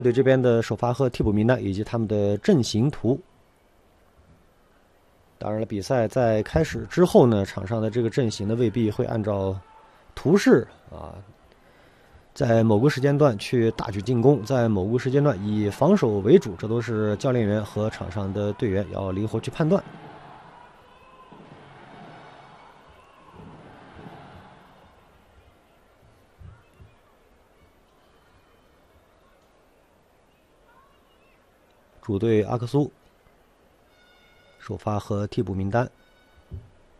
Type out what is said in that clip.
队这边的首发和替补名单以及他们的阵型图。当然了，比赛在开始之后呢，场上的这个阵型呢未必会按照图示啊，在某个时间段去大举进攻，在某个时间段以防守为主，这都是教练员和场上的队员要灵活去判断。主队阿克苏首发和替补名单。